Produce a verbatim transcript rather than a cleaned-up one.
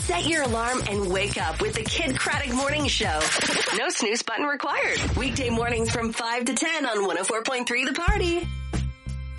Set your alarm and wake up with the Kid Craddock Morning Show. No snooze button required. Weekday mornings from five to ten on one oh four point three The Party.